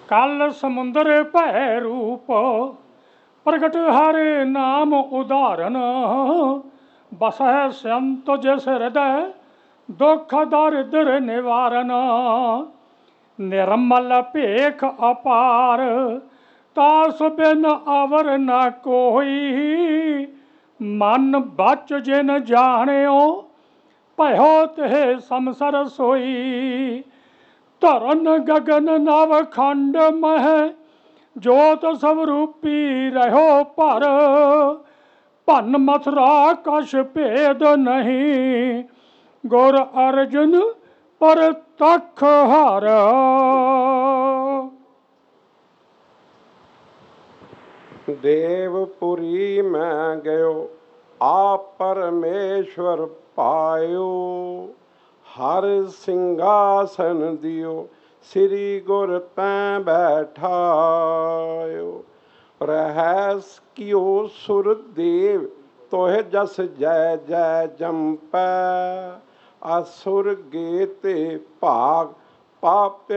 कल समुंदर भै रूप प्रगट हरे नाम उदाहरण बसै संत जिस हृदय दुख दरिद्र निवारण निर्मल भेख अपार तास बिन अवर न कोई मन बच जिन जाणियो भयो ते समसर सोई धरन गगन नव खंड मह जोत स्वरूपी रहो पर भन मथुरा कछ भेद नहीं गुर अर्जुन पर तख हर। देवपुरी में गयो आप परमेश्वर पायो हर सिंहासन दियो श्री गुर तैं बैठायो रहस कियो सुरदेव तोह जस जय जय जंपै असुर गेते भाग पाप